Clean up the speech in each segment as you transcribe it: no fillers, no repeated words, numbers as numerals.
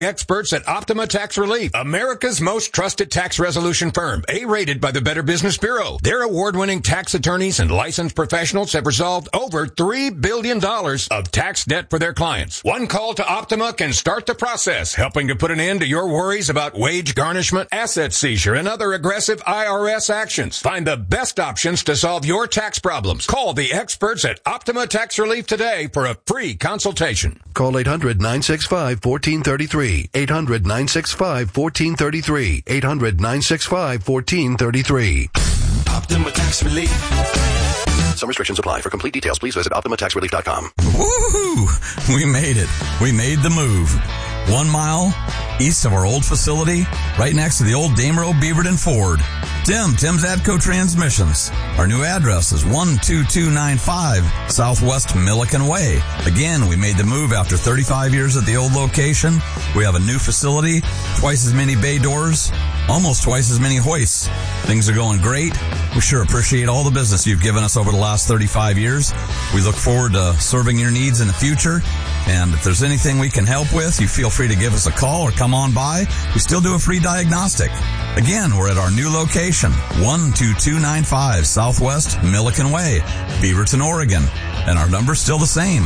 Experts at Optima Tax Relief, America's most trusted tax resolution firm, A-rated by the Better Business Bureau. Their award-winning tax attorneys and licensed professionals have resolved over $3 billion of tax debt for their clients. One call to Optima can start the process, helping to put an end to your worries about wage garnishment, asset seizure, and other aggressive IRS actions. Find the best options to solve your tax problems. Call the experts at Optima Tax Relief today for a free consultation. Call 800-965-1433. 800-965-1433. 800-965-1433. Optima Tax Relief. Some restrictions apply. For complete details, please visit OptimaTaxRelief.com. Woohoo! We made it. We made the move. 1 mile east of our old facility, right next to the old Damer Beaverton Ford. Tim's Atco Transmissions. Our new address is 12295 Southwest Milliken Way. Again, we made the move after 35 years at the old location. We have a new facility, twice as many bay doors, almost twice as many hoists. Things are going great. We sure appreciate all the business you've given us over the last 35 years. We look forward to serving your needs in the future. And if there's anything we can help with, you feel free to give us a call or come on by. We still do a free diagnostic. Again, we're at our new location, 12295 Southwest Milliken Way, Beaverton, Oregon. And our number's still the same,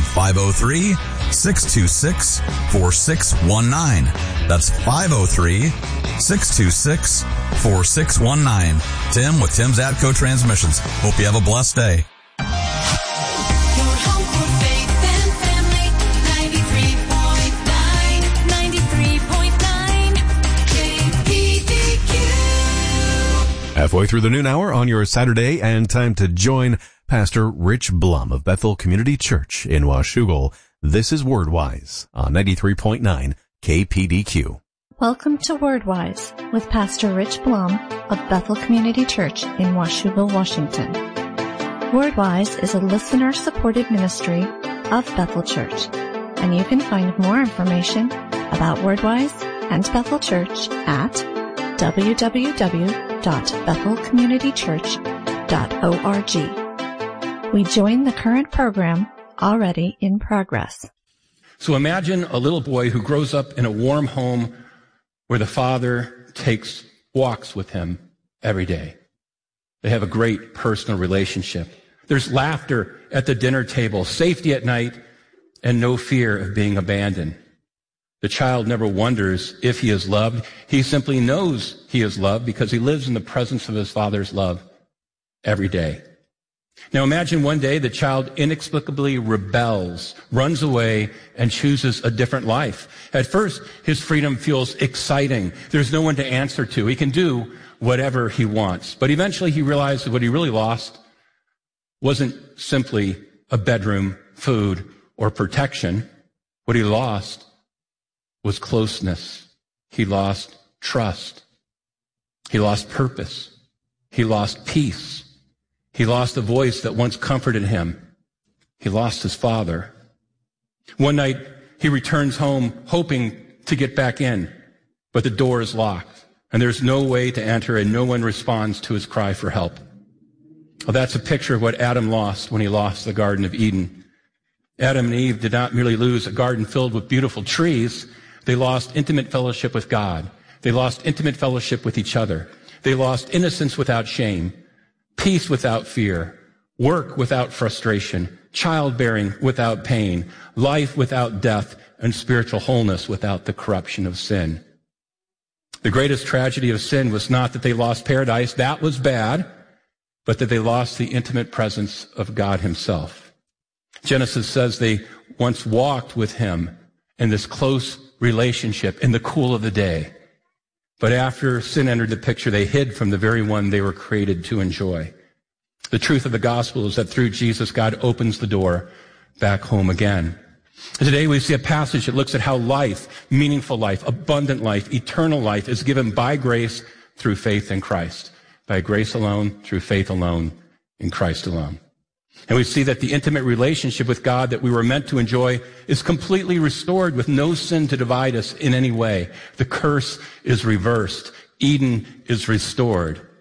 503-626-4619. That's 503-626-4619. Tim with Tim's Atco Transmissions. Hope you have a blessed day. Halfway through the noon hour on your Saturday, and time to join Pastor Rich Blum of Bethel Community Church in Washougal. This is Wordwise on 93.9 KPDQ. Welcome to Wordwise with Pastor Rich Blum of Bethel Community Church in Washougal, Washington. Wordwise is a listener-supported ministry of Bethel Church, and you can find more information about Wordwise and Bethel Church at www.bethelcommunitychurch.org. We join the current program already in progress. So imagine a little boy who grows up in a warm home where the father takes walks with him every day. They have a great personal relationship. There's laughter at the dinner table, safety at night, and no fear of being abandoned. The child never wonders if he is loved. He simply knows he is loved because he lives in the presence of his father's love every day. Now imagine one day the child inexplicably rebels, runs away, and chooses a different life. At first, his freedom feels exciting. There's no one to answer to. He can do whatever he wants. But eventually he realized that what he really lost wasn't simply a bedroom, food, or protection. What he lost was closeness. He lost trust. He lost purpose. He lost peace. He lost the voice that once comforted him. He lost his father. One night, he returns home hoping to get back in, but the door is locked, and there's no way to enter, and no one responds to his cry for help. Well, that's a picture of what Adam lost when he lost the Garden of Eden. Adam and Eve did not merely lose a garden filled with beautiful trees. They lost intimate fellowship with God. They lost intimate fellowship with each other. They lost innocence without shame, peace without fear, work without frustration, childbearing without pain, life without death, and spiritual wholeness without the corruption of sin. The greatest tragedy of sin was not that they lost paradise, that was bad, but that they lost the intimate presence of God himself. Genesis says they once walked with him in this close relationship in the cool of the day. But after sin entered the picture, they hid from the very one they were created to enjoy. The truth of the gospel is that through Jesus, God opens the door back home again. And today we see a passage that looks at how life, meaningful life, abundant life, eternal life is given by grace through faith in Christ. By grace alone, through faith alone, in Christ alone. And we see that the intimate relationship with God that we were meant to enjoy is completely restored with no sin to divide us in any way. The curse is reversed. Eden is restored.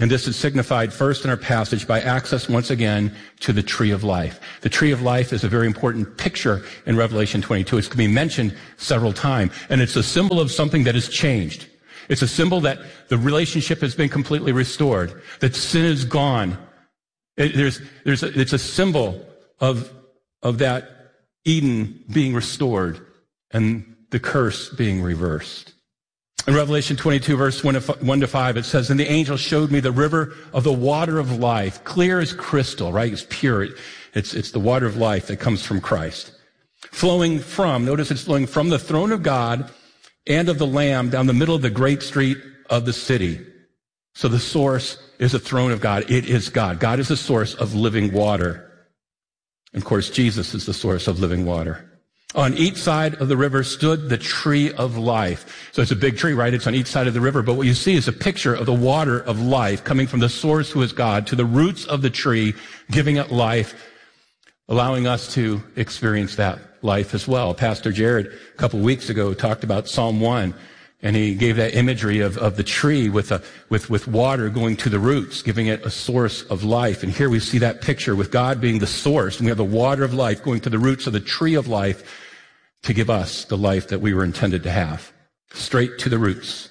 And this is signified first in our passage by access once again to the tree of life. The tree of life is a very important picture in Revelation 22. It's going to be mentioned several times. And it's a symbol of something that has changed. It's a symbol that the relationship has been completely restored, that sin is gone. It's a symbol of that Eden being restored and the curse being reversed. In Revelation 22, verse 1 to 5, it says, "And the angel showed me the river of the water of life, clear as crystal," right? It's pure. It's the water of life that comes from Christ. Notice it's flowing from the throne of God and of the Lamb down the middle of the great street of the city. So the source is the throne of God. It is God. God is the source of living water. And of course, Jesus is the source of living water. On each side of the river stood the tree of life. So it's a big tree, right? It's on each side of the river. But what you see is a picture of the water of life coming from the source who is God to the roots of the tree, giving it life, allowing us to experience that life as well. Pastor Jared, a couple of weeks ago, talked about Psalm 1, and he gave that imagery of the tree with water going to the roots, giving it a source of life. And here we see that picture with God being the source, and we have the water of life going to the roots of the tree of life to give us the life that we were intended to have, straight to the roots.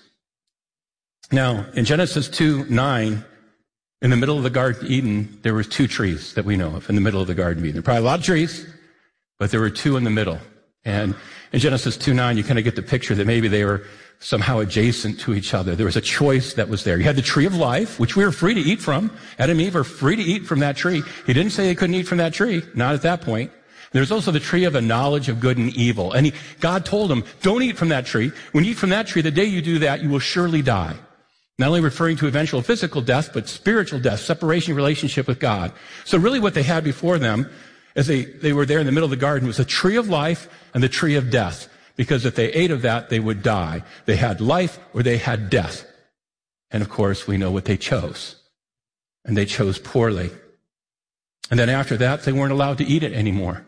Now, in Genesis 2:9, in the middle of the Garden of Eden, there were two trees that we know of in the middle of the Garden of Eden. There were probably a lot of trees, but there were two in the middle. And in Genesis 2:9, you kind of get the picture that maybe they were somehow adjacent to each other. There was a choice that was there. You had the tree of life, which we were free to eat from. Adam and Eve are free to eat from that tree. He didn't say they couldn't eat from that tree. Not at that point. There's also the tree of the knowledge of good and evil. And God told them, don't eat from that tree. When you eat from that tree, the day you do that, you will surely die. Not only referring to eventual physical death, but spiritual death, separation, relationship with God. So really what they had before them, as they were there in the middle of the garden, was the tree of life and the tree of death. Because if they ate of that, they would die. They had life or they had death. And of course, we know what they chose. And they chose poorly. And then after that, they weren't allowed to eat it anymore.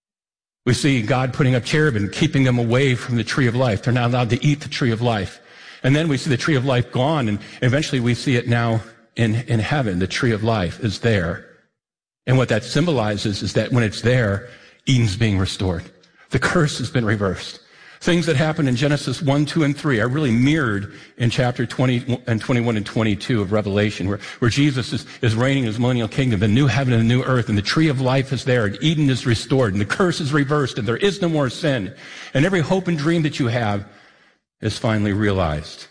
We see God putting up cherubim, keeping them away from the tree of life. They're not allowed to eat the tree of life. And then we see the tree of life gone, and eventually we see it now in heaven. The tree of life is there. And what that symbolizes is that when it's there, Eden's being restored. The curse has been reversed. Things that happen in Genesis 1, 2, and 3 are really mirrored in chapter 20 and 21 and 22 of Revelation, where Jesus is reigning in his millennial kingdom, the new heaven and the new earth, and the tree of life is there, and Eden is restored, and the curse is reversed, and there is no more sin. And every hope and dream that you have is finally realized.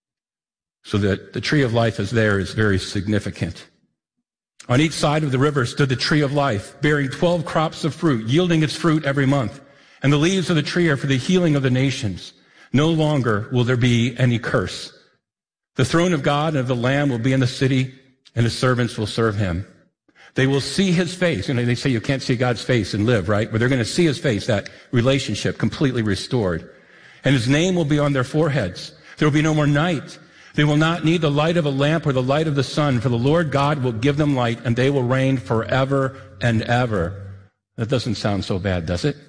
So that the tree of life is there is very significant. On each side of the river stood the tree of life, bearing 12 crops of fruit, yielding its fruit every month. And the leaves of the tree are for the healing of the nations. No longer will there be any curse. The throne of God and of the Lamb will be in the city, and his servants will serve him. They will see his face. You know, they say you can't see God's face and live, right? But they're going to see his face, that relationship completely restored. And his name will be on their foreheads. There will be no more night. They will not need the light of a lamp or the light of the sun, for the Lord God will give them light, and they will reign forever and ever. That doesn't sound so bad, does it?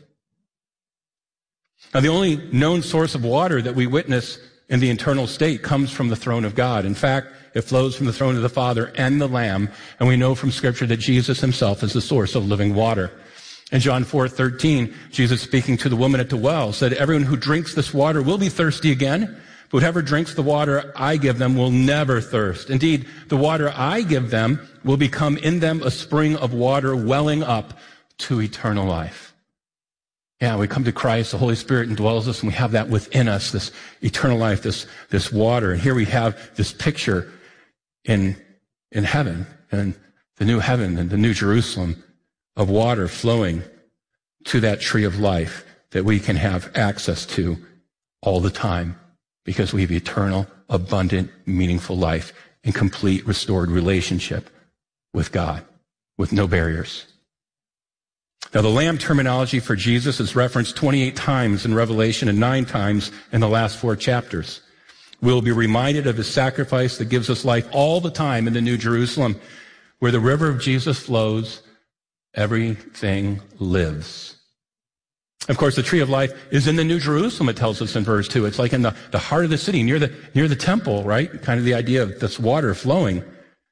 Now, the only known source of water that we witness in the eternal state comes from the throne of God. In fact, it flows from the throne of the Father and the Lamb, and we know from Scripture that Jesus himself is the source of living water. In John 4:13, Jesus, speaking to the woman at the well, said, "Everyone who drinks this water will be thirsty again, but whoever drinks the water I give them will never thirst. Indeed, the water I give them will become in them a spring of water welling up to eternal life." Yeah, we come to Christ, the Holy Spirit indwells us, and we have that within us, this eternal life, this water. And here we have this picture in heaven, and the new heaven and the new Jerusalem, of water flowing to that tree of life that we can have access to all the time, because we have eternal, abundant, meaningful life in complete, restored relationship with God, with no barriers. Now, the Lamb terminology for Jesus is referenced 28 times in Revelation and 9 times in the last 4 chapters. We'll be reminded of his sacrifice that gives us life all the time in the New Jerusalem, where the river of Jesus flows, everything lives. Of course, the tree of life is in the New Jerusalem, it tells us in verse 2. It's like in the heart of the city, near the temple, right? Kind of the idea of this water flowing.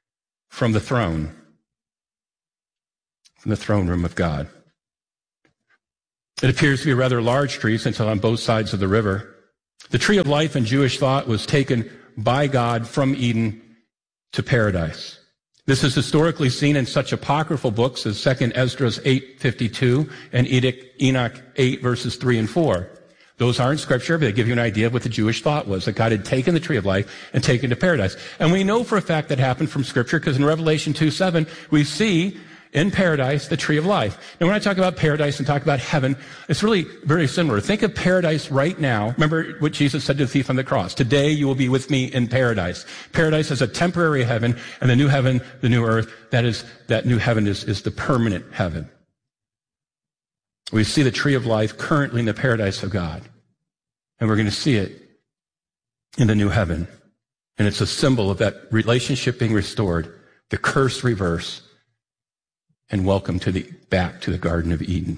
from the throne room of God. It appears to be a rather large tree since it's on both sides of the river. The tree of life in Jewish thought was taken by God from Eden to paradise. This is historically seen in such apocryphal books as 2 Esdras 8:52 and Enoch 8 verses 3 and 4. Those aren't scripture, but they give you an idea of what the Jewish thought was, that God had taken the tree of life and taken it to paradise. And we know for a fact that happened from scripture because in Revelation 2:7 we see in paradise the tree of life. Now when I talk about paradise and talk about heaven, it's really very similar. Think of paradise right now. Remember what Jesus said to the thief on the cross. Today you will be with me in paradise. Paradise is a temporary heaven, and the new heaven, the new earth, that new heaven is the permanent heaven. We see the tree of life currently in the paradise of God. And we're going to see it in the new heaven. And it's a symbol of that relationship being restored, the curse reversed, and welcome back to the Garden of Eden.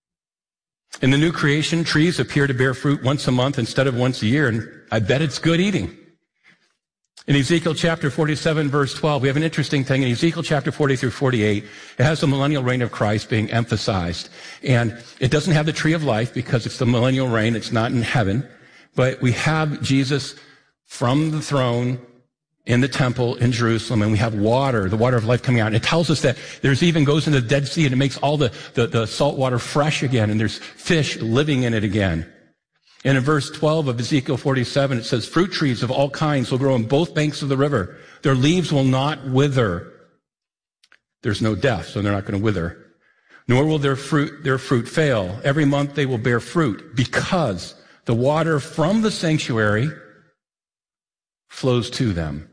In the new creation, trees appear to bear fruit once a month instead of once a year, and I bet it's good eating. In Ezekiel chapter 47, verse 12, we have an interesting thing. In Ezekiel chapter 40 through 48, it has the millennial reign of Christ being emphasized. And it doesn't have the tree of life because it's the millennial reign. It's not in heaven. But we have Jesus from the throne in the temple in Jerusalem, and we have water, the water of life coming out. And it tells us that there's even goes into the Dead Sea, and it makes all the salt water fresh again, and there's fish living in it again. And in verse 12 of Ezekiel 47, it says, fruit trees of all kinds will grow on both banks of the river. Their leaves will not wither. There's no death, so they're not going to wither. Nor will their fruit fail. Every month they will bear fruit because the water from the sanctuary flows to them.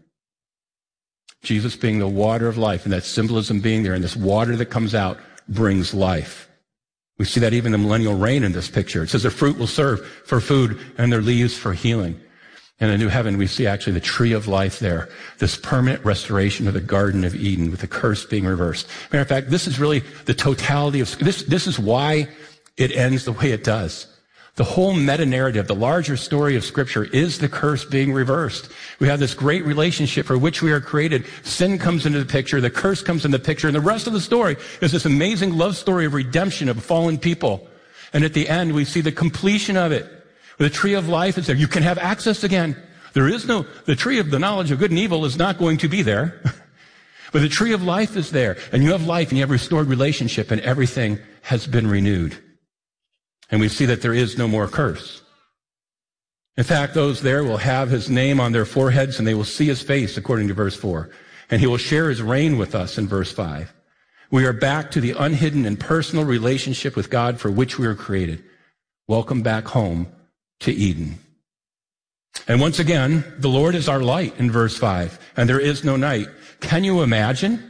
Jesus being the water of life, and that symbolism being there, and this water that comes out brings life. We see that even in the millennial reign in this picture. It says their fruit will serve for food and their leaves for healing. In the new heaven, we see actually the tree of life there, this permanent restoration of the Garden of Eden with the curse being reversed. Matter of fact, this is really the totality of this is why it ends the way it does. The whole meta-narrative, the larger story of Scripture is the curse being reversed. We have this great relationship for which we are created. Sin comes into the picture, the curse comes into the picture, and the rest of the story is this amazing love story of redemption of fallen people. And at the end, we see the completion of it. The tree of life is there. You can have access again. The tree of the knowledge of good and evil is not going to be there. But the tree of life is there. And you have life, and you have restored relationship, and everything has been renewed. And we see that there is no more curse. In fact, those there will have his name on their foreheads, and they will see his face, according to verse 4. And he will share his reign with us in verse 5. We are back to the unhidden and personal relationship with God for which we were created. Welcome back home to Eden. And once again, the Lord is our light in verse 5, and there is no night. Can you imagine?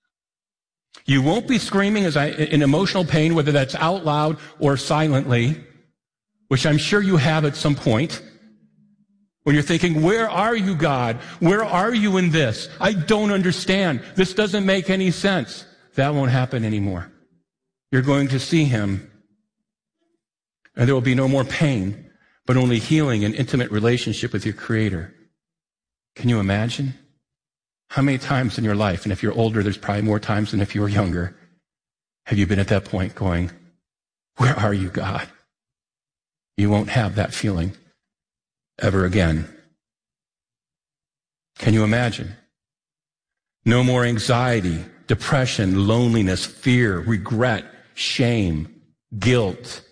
You won't be screaming in emotional pain, whether that's out loud or silently, which I'm sure you have at some point, when you're thinking, where are you, God? Where are you in this? I don't understand. This doesn't make any sense. That won't happen anymore. You're going to see him, and there will be no more pain, but only healing and intimate relationship with your Creator. Can you imagine? How many times in your life, and if you're older, there's probably more times than if you were younger, have you been at that point going, where are you, God? You won't have that feeling ever again. Can you imagine? No more anxiety, depression, loneliness, fear, regret, shame, guilt,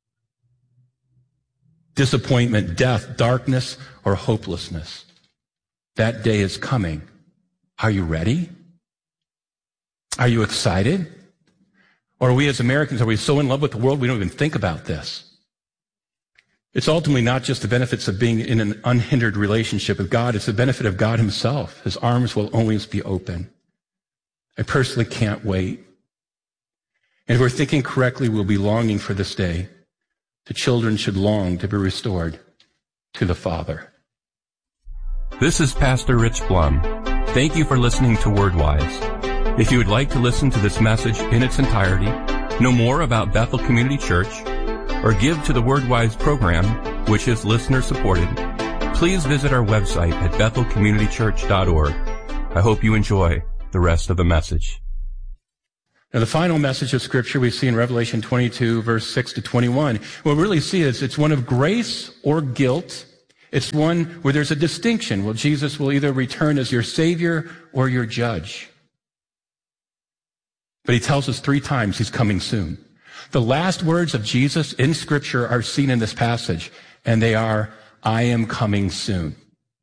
disappointment, death, darkness, or hopelessness. That day is coming. Are you ready? Are you excited? Or are we as Americans, are we so in love with the world we don't even think about this? It's ultimately not just the benefits of being in an unhindered relationship with God, it's the benefit of God himself. His arms will always be open. I personally can't wait. And if we're thinking correctly, we'll be longing for this day. The children should long to be restored to the Father. This is Pastor Rich Blum. Thank you for listening to WordWise. If you would like to listen to this message in its entirety, know more about Bethel Community Church, or give to the WordWise program, which is listener-supported, please visit our website at bethelcommunitychurch.org. I hope you enjoy the rest of the message. Now, the final message of Scripture we see in Revelation 22, verse 6 to 21. What we really see is it's one of grace or guilt. It's one where there's a distinction. Well, Jesus will either return as your Savior or your judge. But he tells us 3 times he's coming soon. The last words of Jesus in Scripture are seen in this passage, and they are, I am coming soon.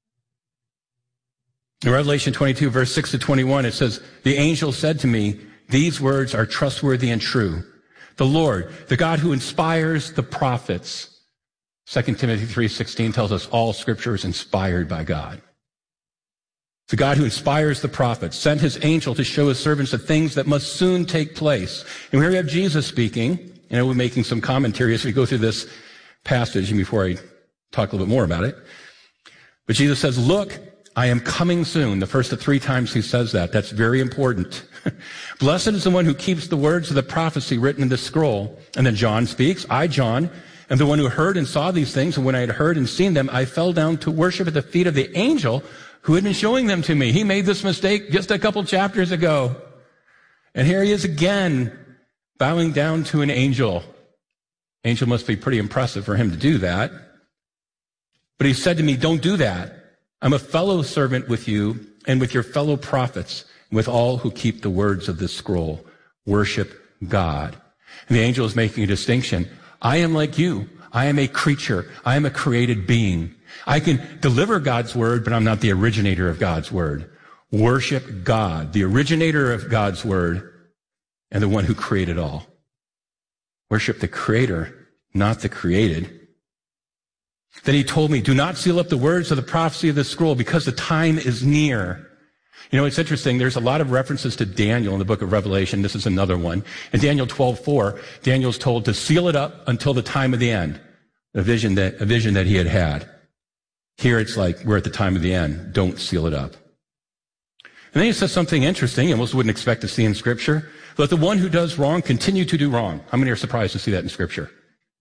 In Revelation 22, verse 6 to 21, it says, the angel said to me, these words are trustworthy and true. The Lord, the God who inspires the prophets. 2 Timothy 3:16 tells us all Scripture is inspired by God. The God who inspires the prophets sent his angel to show his servants the things that must soon take place. And here we have Jesus speaking, and we're making some commentary as we go through this passage, and before I talk a little bit more about it. But Jesus says, look, I am coming soon. The first of 3 times he says that. That's very important. Blessed is the one who keeps the words of the prophecy written in this scroll. And then John speaks, I, John, am the one who heard and saw these things. And when I had heard and seen them, I fell down to worship at the feet of the angel who had been showing them to me. He made this mistake just a couple chapters ago. And here he is again, bowing down to an angel. Angel must be pretty impressive for him to do that. But he said to me, don't do that. I'm a fellow servant with you and with your fellow prophets, and with all who keep the words of this scroll. Worship God. And the angel is making a distinction. I am like you. I am a creature. I am a created being. I can deliver God's word, but I'm not the originator of God's word. Worship God, the originator of God's word, and the one who created all. Worship the creator, not the created. Then he told me, do not seal up the words of the prophecy of this scroll because the time is near. You know, it's interesting. There's a lot of references to Daniel in the book of Revelation. This is another one. In Daniel 12:4, Daniel's told to seal it up until the time of the end. A vision that he had. Here it's like, we're at the time of the end. Don't seal it up. And then he says something interesting you almost wouldn't expect to see in Scripture. Let the one who does wrong continue to do wrong. How many are surprised to see that in Scripture?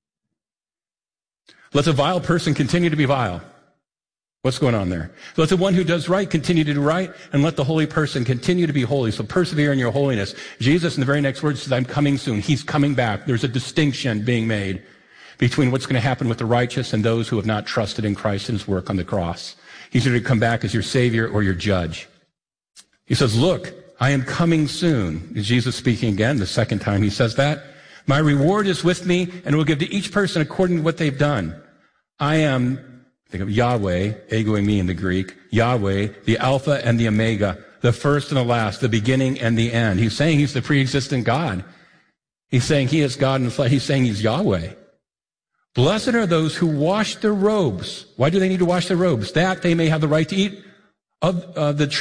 Let the vile person continue to be vile. What's going on there? Let the one who does right continue to do right, and let the holy person continue to be holy. So persevere in your holiness. Jesus, in the very next words, says, I'm coming soon. He's coming back. There's a distinction being made between what's going to happen with the righteous and those who have not trusted in Christ and his work on the cross. He's going to come back as your Savior or your judge. He says, look, I am coming soon. Is Jesus speaking again? The second time he says that. My reward is with me, and will give to each person according to what they've done. I am, think of Yahweh, egoing me in the Greek, Yahweh, the Alpha and the Omega, the first and the last, the beginning and the end. He's saying he's the pre-existent God. He's saying he is God in the flesh. He's saying he's Yahweh. Blessed are those who wash their robes. Why do they need to wash their robes? That they may have the right to eat of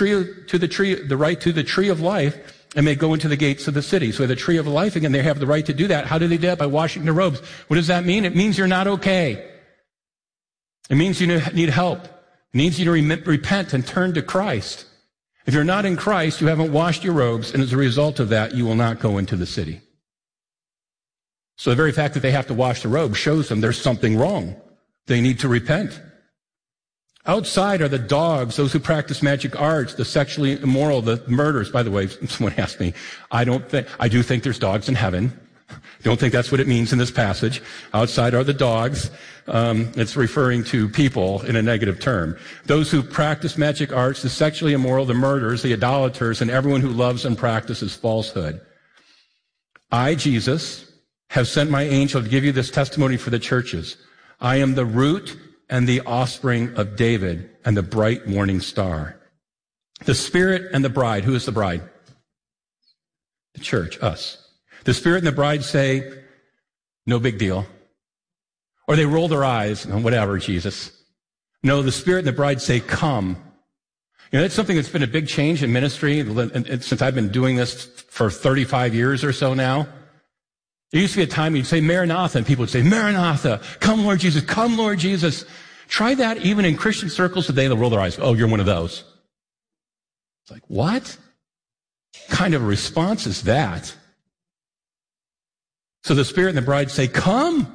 the right to the tree of life, and may go into the gates of the city. So the tree of life, again, they have the right to do that. How do they do that? By washing their robes. What does that mean? It means you're not okay. It means you need help. It means you to repent and turn to Christ. If you're not in Christ, you haven't washed your robes, and as a result of that, you will not go into the city. So the very fact that they have to wash the robe shows them there's something wrong. They need to repent. Outside are the dogs, those who practice magic arts, the sexually immoral, the murderers. By the way, someone asked me, I do think there's dogs in heaven. Don't think that's what it means in this passage. Outside are the dogs. It's referring to people in a negative term. Those who practice magic arts, the sexually immoral, the murderers, the idolaters, and everyone who loves and practices falsehood. I, Jesus, have sent my angel to give you this testimony for the churches. I am the root and the offspring of David and the bright morning star. The Spirit and the bride. Who is the bride? The church, us. The Spirit and the bride say, no big deal. Or they roll their eyes, whatever, Jesus. No, the Spirit and the bride say, come. You know, that's something that's been a big change in ministry since I've been doing this for 35 years or so now. There used to be a time you'd say Maranatha, and people would say, Maranatha, come Lord Jesus, come Lord Jesus. Try that even in Christian circles today. They'll roll their eyes. Oh, you're one of those. It's like, what kind of a response is that? So the Spirit and the bride say, come.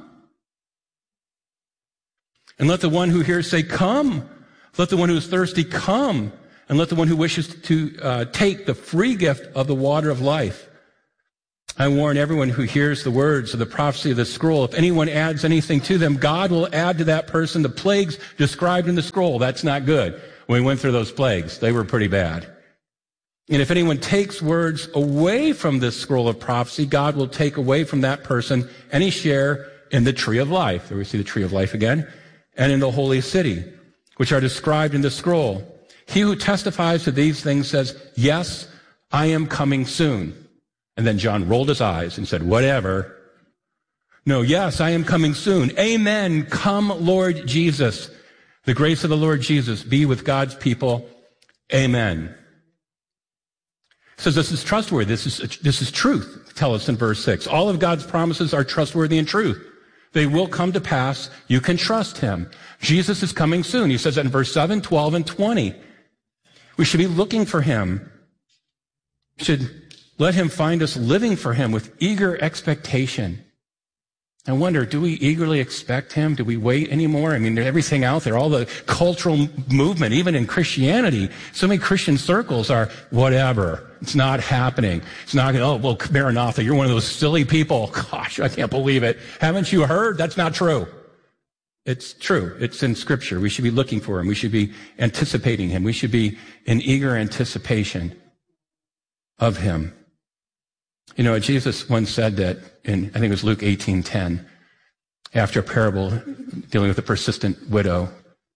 And let the one who hears say, come. Let the one who is thirsty come. and let the one who wishes to take the free gift of the water of life. I warn everyone who hears the words of the prophecy of the scroll, if anyone adds anything to them, God will add to that person the plagues described in the scroll. That's not good. When we went through those plagues, they were pretty bad. And if anyone takes words away from this scroll of prophecy, God will take away from that person any share in the tree of life. There we see the tree of life again. And in the holy city, which are described in the scroll. He who testifies to these things says, yes, I am coming soon. And then John rolled his eyes and said, whatever. No, yes, I am coming soon. Amen. Come, Lord Jesus. The grace of the Lord Jesus be with God's people. Amen. Says this is trustworthy. This is truth. Tell us in verse 6. All of God's promises are trustworthy and truth. They will come to pass. You can trust him. Jesus is coming soon. He says that in verse 7, 12, and 20. We should be looking for him. We should let him find us living for him with eager expectation. I wonder, do we eagerly expect him? Do we wait anymore? I mean, everything out there, all the cultural movement, even in Christianity, so many Christian circles are whatever. It's not happening. It's not, oh, well, Maranatha, you're one of those silly people. Gosh, I can't believe it. Haven't you heard? That's not true. It's true. It's in Scripture. We should be looking for him. We should be anticipating him. We should be in eager anticipation of him. You know, Jesus once said that in, I think it was Luke 18:10, after a parable dealing with a persistent widow,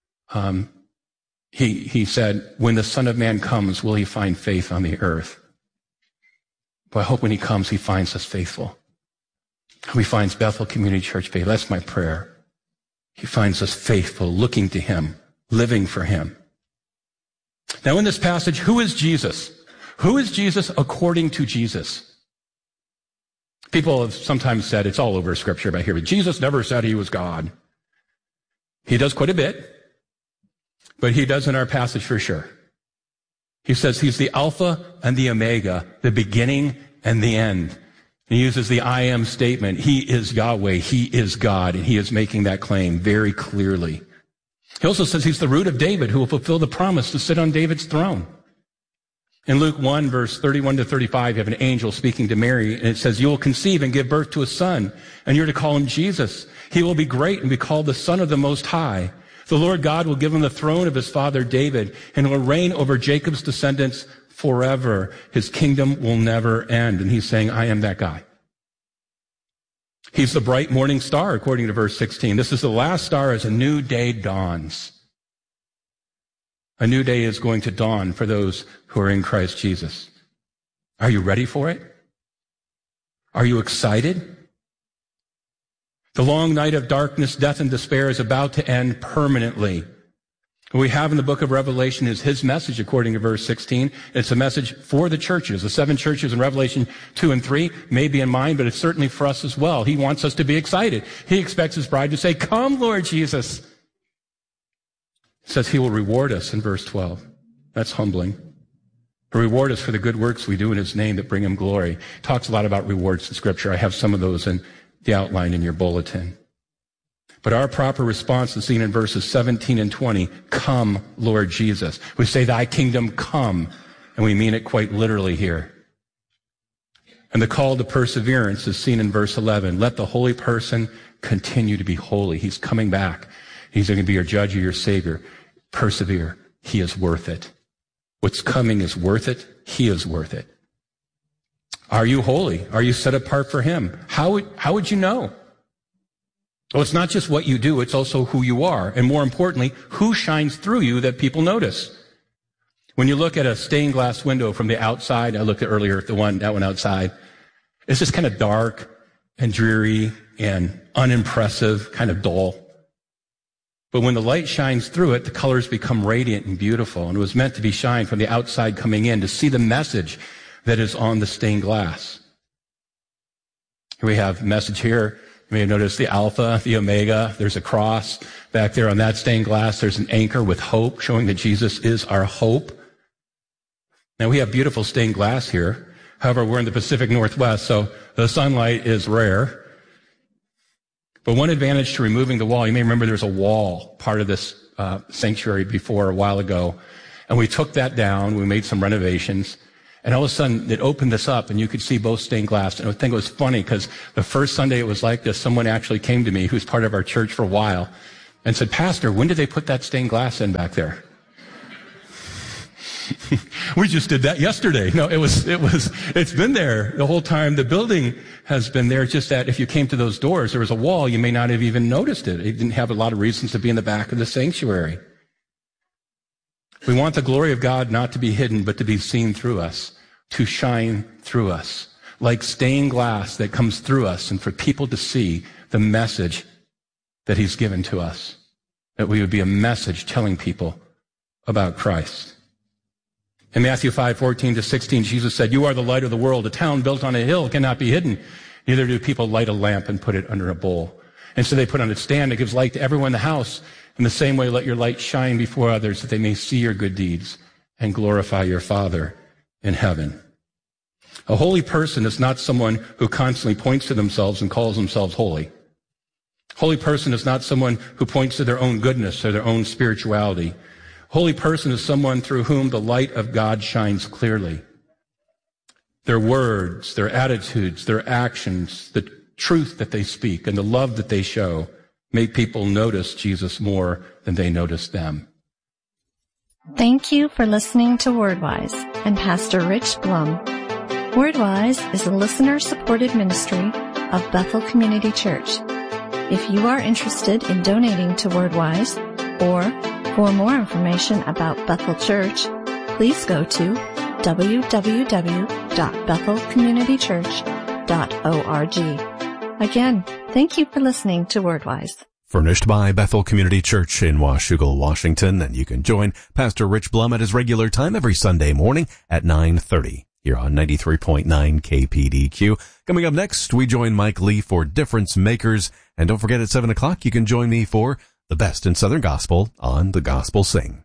he said, when the Son of Man comes, will he find faith on the earth? But I hope when he comes, he finds us faithful. He finds Bethel Community Church faithful. That's my prayer. He finds us faithful, looking to him, living for him. Now in this passage, who is Jesus? Who is Jesus according to Jesus? People have sometimes said, it's all over Scripture about here, but Jesus never said he was God. He does quite a bit, but he does in our passage for sure. He says he's the Alpha and the Omega, the beginning and the end. He uses the I am statement. He is Yahweh. He is God. And he is making that claim very clearly. He also says he's the root of David who will fulfill the promise to sit on David's throne. In Luke 1, verse 31 to 35, you have an angel speaking to Mary, and it says, you will conceive and give birth to a son, and you're to call him Jesus. He will be great and be called the Son of the Most High. The Lord God will give him the throne of his father David, and will reign over Jacob's descendants forever. His kingdom will never end. And he's saying, I am that guy. He's the bright morning star, according to verse 16. This is the last star as a new day dawns. A new day is going to dawn for those who are in Christ Jesus. Are you ready for it? Are you excited? The long night of darkness, death, and despair is about to end permanently. What we have in the book of Revelation is his message, according to verse 16. It's a message for the churches. The 7 churches in Revelation 2 and 3 may be in mind, but it's certainly for us as well. He wants us to be excited. He expects his bride to say, come, Lord Jesus. It says he will reward us in verse 12. That's humbling. He'll reward us for the good works we do in his name that bring him glory. It talks a lot about rewards in Scripture. I have some of those in the outline in your bulletin. But our proper response is seen in verses 17 and 20. Come, Lord Jesus. We say, thy kingdom come, and we mean it quite literally here. And the call to perseverance is seen in verse 11. Let the holy person continue to be holy. He's coming back. He's going to be your judge or your savior. Persevere. He is worth it. What's coming is worth it. He is worth it. Are you holy? Are you set apart for him? How would you know? Well, it's not just what you do, it's also who you are. And more importantly, who shines through you that people notice. When you look at a stained glass window from the outside, I looked at earlier at that one outside, it's just kind of dark and dreary and unimpressive, kind of dull. But when the light shines through it, the colors become radiant and beautiful. And it was meant to be shined from the outside coming in to see the message that is on the stained glass. Here we have a message here. You may have noticed the Alpha, the Omega. There's a cross back there on that stained glass. There's an anchor with hope, showing that Jesus is our hope. Now, we have beautiful stained glass here. However, we're in the Pacific Northwest, so the sunlight is rare. But one advantage to removing the wall, you may remember there's a wall, part of this sanctuary before a while ago. And we took that down. We made some renovations. And all of a sudden, it opened this up, and you could see both stained glass. And I think it was funny because the first Sunday it was like this, someone actually came to me who's part of our church for a while and said, Pastor, when did they put that stained glass in back there? We just did that yesterday. No, it's been there the whole time. The building has been there. It's just that if you came to those doors, there was a wall, you may not have even noticed it. It didn't have a lot of reasons to be in the back of the sanctuary. We want the glory of God not to be hidden, but to be seen through us, to shine through us, like stained glass that comes through us, and for people to see the message that he's given to us, that we would be a message telling people about Christ. In Matthew 5:14-16, Jesus said, "You are the light of the world. A town built on a hill cannot be hidden. Neither do people light a lamp and put it under a bowl. Instead, they put on a stand that gives light to everyone in the house. In the same way, let your light shine before others, that they may see your good deeds and glorify your Father in heaven." A holy person is not someone who constantly points to themselves and calls themselves holy. Holy person is not someone who points to their own goodness or their own spirituality. Holy person is someone through whom the light of God shines clearly. Their words, their attitudes, their actions, the truth that they speak, and the love that they show make people notice Jesus more than they notice them. Thank you for listening to WordWise and Pastor Rich Blum. WordWise is a listener-supported ministry of Bethel Community Church. If you are interested in donating to WordWise, or for more information about Bethel Church, please go to www.bethelcommunitychurch.org. Again, thank you for listening to WordWise. Furnished by Bethel Community Church in Washougal, Washington, and you can join Pastor Rich Blum at his regular time every Sunday morning at 9:30 here on 93.9 KPDQ. Coming up next, we join Mike Lee for Difference Makers, and don't forget at 7 o'clock you can join me for the best in Southern Gospel on The Gospel Sing.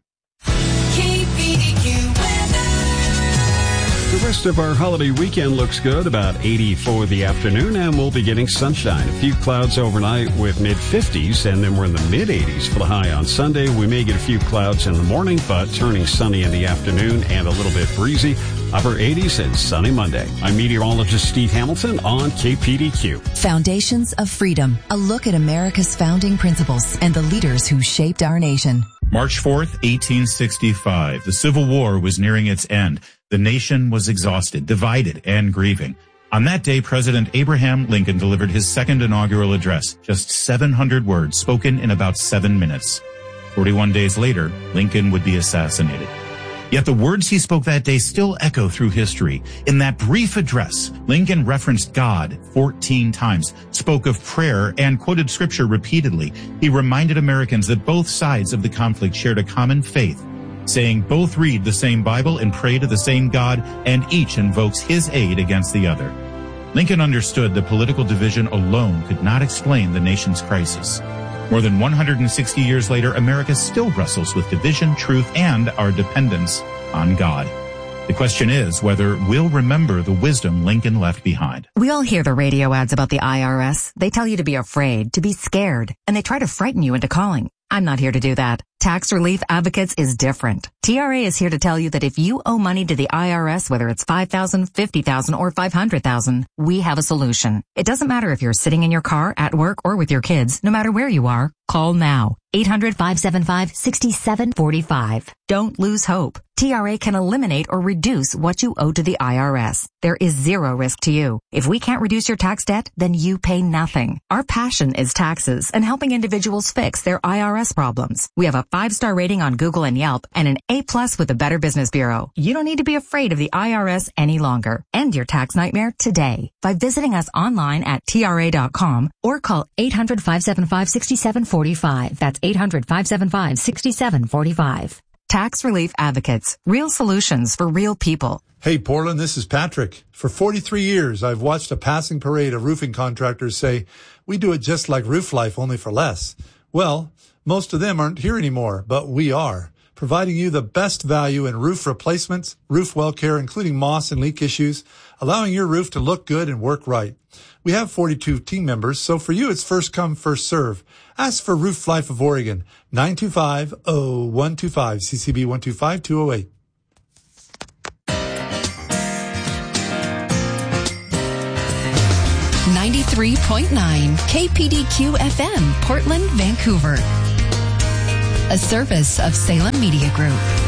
The rest of our holiday weekend looks good, about 80 for the afternoon, and we'll be getting sunshine. A few clouds overnight with mid-50s, and then we're in the mid-80s for the high on Sunday. We may get a few clouds in the morning, but turning sunny in the afternoon and a little bit breezy. Upper 80s and sunny Monday. I'm meteorologist Steve Hamilton on KPDQ. Foundations of Freedom, a look at America's founding principles and the leaders who shaped our nation. March 4th, 1865. The Civil War was nearing its end. The nation was exhausted, divided, and grieving. On that day, President Abraham Lincoln delivered his second inaugural address, just 700 words spoken in about 7 minutes. 41 days later, Lincoln would be assassinated. Yet the words he spoke that day still echo through history. In that brief address, Lincoln referenced God 14 times, spoke of prayer, and quoted scripture repeatedly. He reminded Americans that both sides of the conflict shared a common faith, saying both read the same Bible and pray to the same God, and each invokes his aid against the other. Lincoln understood that political division alone could not explain the nation's crisis. More than 160 years later, America still wrestles with division, truth, and our dependence on God. The question is whether we'll remember the wisdom Lincoln left behind. We all hear the radio ads about the IRS. They tell you to be afraid, to be scared, and they try to frighten you into calling. I'm not here to do that. Tax Relief Advocates is different. TRA is here to tell you that if you owe money to the IRS, whether it's $5,000, $50,000, or $500,000, we have a solution. It doesn't matter if you're sitting in your car, at work, or with your kids. No matter where you are, call now. 800-575-6745. Don't lose hope. TRA can eliminate or reduce what you owe to the IRS. There is zero risk to you. If we can't reduce your tax debt, then you pay nothing. Our passion is taxes and helping individuals fix their IRS problems. We have a 5-star rating on Google and Yelp and an A+ with the Better Business Bureau. You don't need to be afraid of the IRS any longer. End your tax nightmare today by visiting us online at TRA.com or call 800-575-6745. That's 800-575-6745. Tax Relief Advocates. Real solutions for real people. Hey, Portland, this is Patrick. For 43 years, I've watched a passing parade of roofing contractors say, we do it just like Roof Life, only for less. Well, most of them aren't here anymore, but we are, providing you the best value in roof replacements, roof well care, including moss and leak issues, allowing your roof to look good and work right. We have 42 team members, so for you, it's first come, first serve. Ask for Roof Life of Oregon, 925-0125, CCB 125208. .9 KPDQ FM, Portland, Vancouver. A service of Salem Media Group.